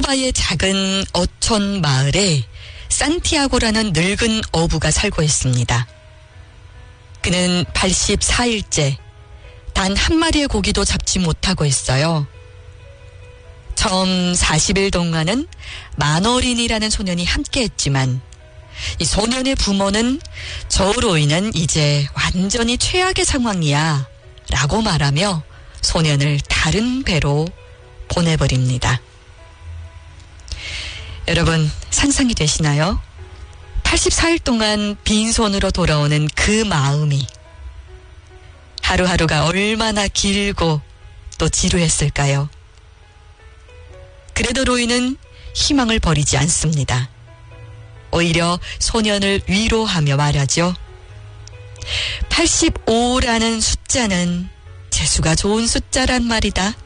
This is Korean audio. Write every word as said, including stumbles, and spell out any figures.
쿠바의 작은 어촌 마을에 산티아고라는 늙은 어부가 살고 있습니다. 그는 팔십사 일째 단 한 마리의 고기도 잡지 못하고 있어요. 처음 사십 일 동안은 만어린이라는 소년이 함께했지만 이 소년의 부모는 저우로 인한 이제 완전히 최악의 상황이야 라고 말하며 소년을 다른 배로 보내버립니다. 여러분 상상이 되시나요? 팔십사 일 동안 빈손으로 돌아오는 그 마음이 하루하루가 얼마나 길고 또 지루했을까요? 그래도 로이는 희망을 버리지 않습니다. 오히려 소년을 위로하며 말하죠. 팔십오라는 숫자는 재수가 좋은 숫자란 말이다.